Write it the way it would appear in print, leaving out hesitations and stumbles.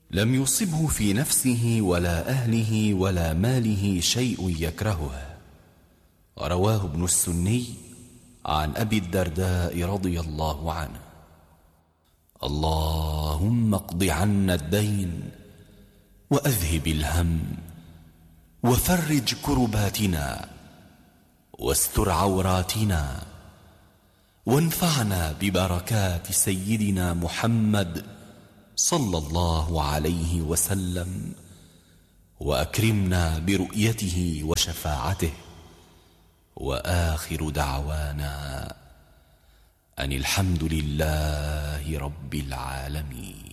لم يصبه في نفسه ولا أهله ولا ماله شيء يكرهه. رواه ابن السني عن أبي الدرداء رضي الله عنه: اللهم اقض عنا الدين وأذهب الهم وفرج كرباتنا واستر عوراتنا وانفعنا ببركات سيدنا محمد صلى الله عليه وسلم، وأكرمنا برؤيته وشفاعته. وآخر دعوانا أن الحمد لله رب العالمين.